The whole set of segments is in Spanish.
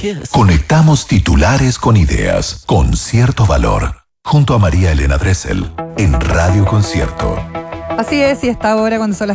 Conectamos titulares con ideas, con cierto valor. Junto a María Elena Dressel, en Radio Concierto. Así es, y hasta ahora, cuando son las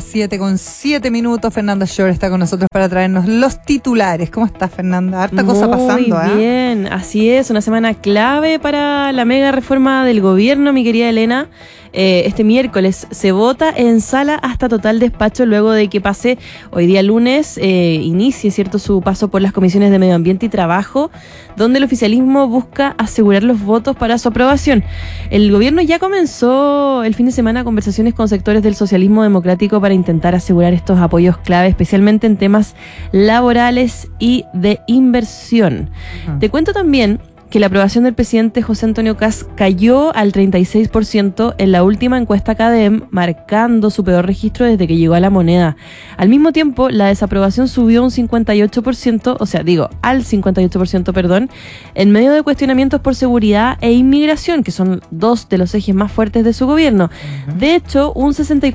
7:07, Fernanda Shore está con nosotros para traernos los titulares. ¿Cómo estás, Fernanda? Harta cosa pasando, Muy bien, así es, una semana clave para la mega reforma del gobierno, mi querida Elena. Este miércoles se vota en sala hasta total despacho luego de que pase hoy día lunes, inicie, ¿cierto?, su paso por las comisiones de Medio Ambiente y Trabajo, donde el oficialismo busca asegurar los votos para su aprobación. El gobierno ya comenzó el fin de semana conversaciones con sectores del socialismo democrático para intentar asegurar estos apoyos clave, especialmente en temas laborales y de inversión. Te cuento también que la aprobación del presidente José Antonio Kast cayó al 36% en la última encuesta CADEM, marcando su peor registro desde que llegó a la moneda. Al mismo tiempo, la desaprobación subió un 58%, al 58%, perdón, en medio de cuestionamientos por seguridad e inmigración, que son dos de los ejes más fuertes de su gobierno. De hecho, un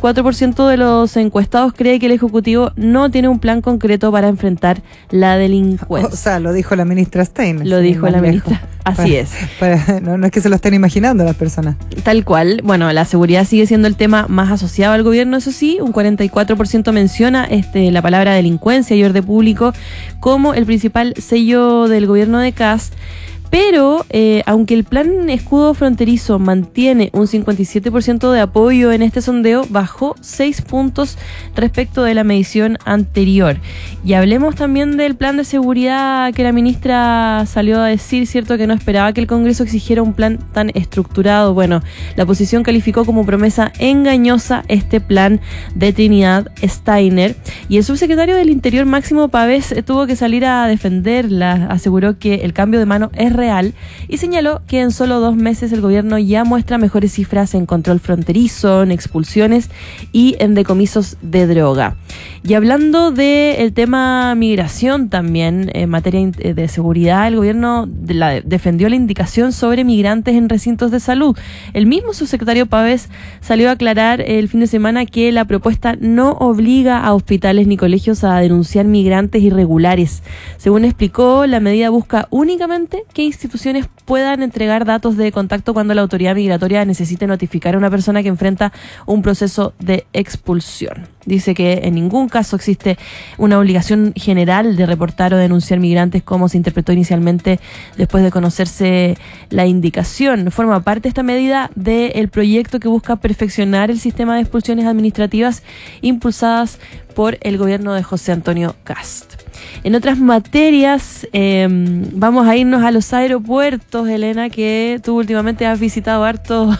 64% de los encuestados cree que el Ejecutivo no tiene un plan concreto para enfrentar la delincuencia. O sea, lo dijo la ministra Steiner. Lo dijo la ministra. Así es. No es que se lo estén imaginando las personas. Tal cual. Bueno, la seguridad sigue siendo el tema más asociado al gobierno, eso sí. Un 44% menciona la palabra delincuencia y orden público como el principal sello del gobierno de Kast. Pero, aunque el plan escudo fronterizo mantiene un 57% de apoyo en este sondeo, bajó 6 puntos respecto de la medición anterior. Y hablemos también del plan de seguridad que la ministra salió a decir, ¿cierto?, que no esperaba que el Congreso exigiera un plan tan estructurado. Bueno, la oposición calificó como promesa engañosa este plan de Trinidad Steiner. Y el subsecretario del Interior, Máximo Pavés, tuvo que salir a defenderla. Aseguró que el cambio de mano es real y señaló que en solo 2 meses el gobierno ya muestra mejores cifras en control fronterizo, en expulsiones y en decomisos de droga. Y hablando del tema migración también, en materia de seguridad, el gobierno defendió la indicación sobre migrantes en recintos de salud. El mismo subsecretario Pavés salió a aclarar el fin de semana que la propuesta no obliga a hospitales ni colegios a denunciar migrantes irregulares. Según explicó, la medida busca únicamente que instituciones puedan entregar datos de contacto cuando la autoridad migratoria necesite notificar a una persona que enfrenta un proceso de expulsión. Dice que en ningún caso existe una obligación general de reportar o denunciar migrantes como se interpretó inicialmente después de conocerse la indicación. Forma parte esta medida del proyecto que busca perfeccionar el sistema de expulsiones administrativas impulsadas por el gobierno de José Antonio Kast. En otras materias, vamos a irnos a los aeropuertos, Elena, que tú últimamente has visitado harto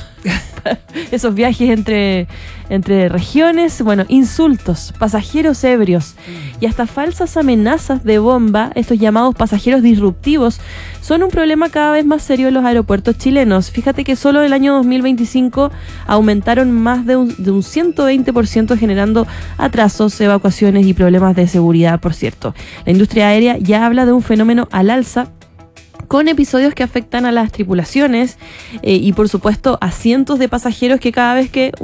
esos viajes entre regiones. Bueno, insultos, pasajeros ebrios y hasta falsas amenazas de bomba, estos llamados pasajeros disruptivos, son un problema cada vez más serio en los aeropuertos chilenos. Fíjate que solo el año 2025 aumentaron más de un 120%, generando atrasos, evacuaciones y problemas de seguridad, por cierto. La industria aérea ya habla de un fenómeno al alza, con episodios que afectan a las tripulaciones y por supuesto a cientos de pasajeros que cada vez que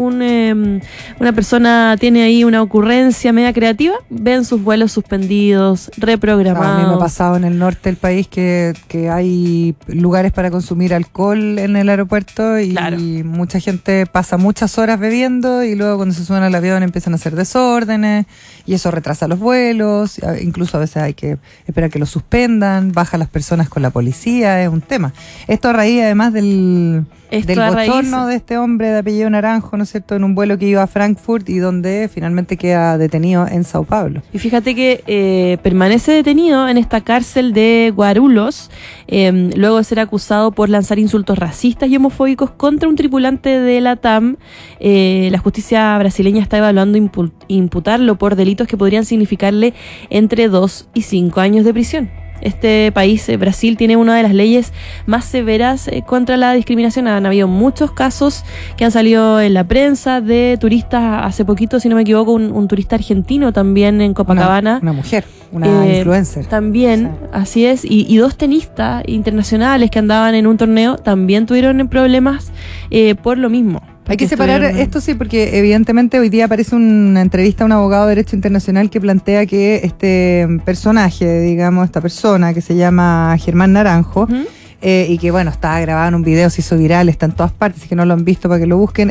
una persona tiene ahí una ocurrencia media creativa, ven sus vuelos suspendidos, reprogramados. A mí me ha pasado en el norte del país que hay lugares para consumir alcohol en el aeropuerto y, claro, mucha gente pasa muchas horas bebiendo y luego cuando se suben al avión empiezan a hacer desórdenes y eso retrasa los vuelos, incluso a veces hay que esperar que los suspendan, baja las personas con la policía. Es un tema. Esto a raíz además del bochorno de este hombre de apellido Naranjo, ¿no es cierto?, en un vuelo que iba a Frankfurt y donde finalmente queda detenido en Sao Paulo. Y fíjate que permanece detenido en esta cárcel de Guarulhos, luego de ser acusado por lanzar insultos racistas y homofóbicos contra un tripulante de la TAM. La justicia brasileña está evaluando imputarlo por delitos que podrían significarle entre 2 y 5 años de prisión. Este país, Brasil, tiene una de las leyes más severas contra la discriminación. Han habido muchos casos que han salido en la prensa de turistas. Hace poquito, si no me equivoco, un turista argentino también en Copacabana. Una mujer, una influencer. También, o sea, así es. Y 2 tenistas internacionales que andaban en un torneo también tuvieron problemas por lo mismo. Hay que separar esto, sí, porque evidentemente hoy día aparece una entrevista a un abogado de Derecho Internacional que plantea que este personaje, digamos, esta persona que se llama Germán Naranjo, y que bueno, estaba grabado en un video, se hizo viral, está en todas partes, si que no lo han visto para que lo busquen,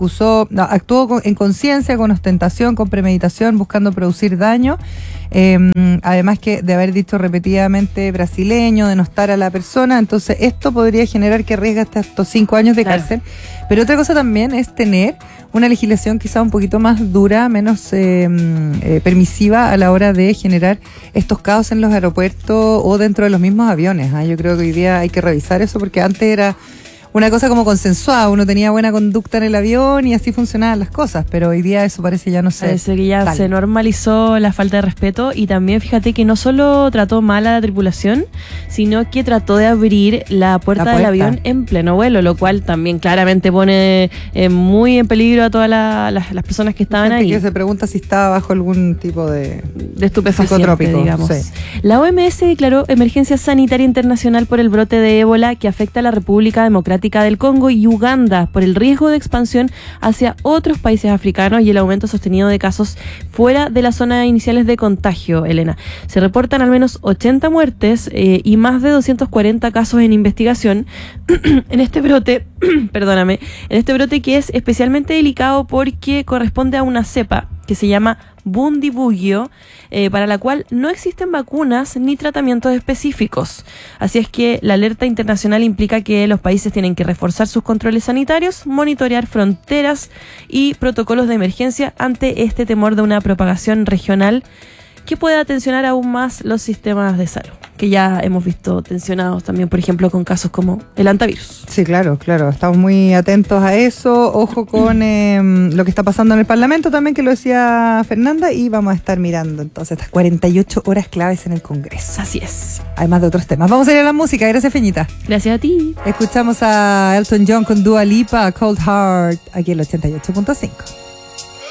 actuó en conciencia, con ostentación, con premeditación, buscando producir daño, además que de haber dicho repetidamente brasileño, denostar a la persona. Entonces esto podría generar que arriesgue hasta estos 5 años de cárcel. Pero otra cosa también es tener una legislación quizá un poquito más dura, menos permisiva a la hora de generar estos caos en los aeropuertos o dentro de los mismos aviones. Yo creo que hoy día hay que revisar eso, porque antes era una cosa como consensuada, uno tenía buena conducta en el avión y así funcionaban las cosas, pero hoy día eso parece ya no sé. Parece que ya se normalizó la falta de respeto, y también fíjate que no solo trató mal a la tripulación, sino que trató de abrir la puerta del avión en pleno vuelo, lo cual también claramente pone muy en peligro a todas las personas que estaban ahí. Que se pregunta si estaba bajo algún tipo de estupefaciente, digamos. Sí. La OMS declaró emergencia sanitaria internacional por el brote de ébola que afecta a la República Democrática del Congo y Uganda por el riesgo de expansión hacia otros países africanos y el aumento sostenido de casos fuera de las zonas iniciales de contagio, Elena. Se reportan al menos 80 muertes y más de 240 casos en investigación en este brote, en este brote que es especialmente delicado porque corresponde a una cepa que se llama Bundibugyo, para la cual no existen vacunas ni tratamientos específicos. Así es que la alerta internacional implica que los países tienen que reforzar sus controles sanitarios, monitorear fronteras y protocolos de emergencia ante este temor de una propagación regional que pueda tensionar aún más los sistemas de salud, que ya hemos visto tensionados también, por ejemplo, con casos como el hantavirus. Sí, claro, estamos muy atentos a eso. Ojo con lo que está pasando en el Parlamento también, que lo decía Fernanda, y vamos a estar mirando entonces estas 48 horas claves en el Congreso. Así es. Además de otros temas. Vamos a ir a la música. Gracias, Feñita. Gracias a ti. Escuchamos a Elton John con Dua Lipa, Cold Heart, aquí en el 88.5.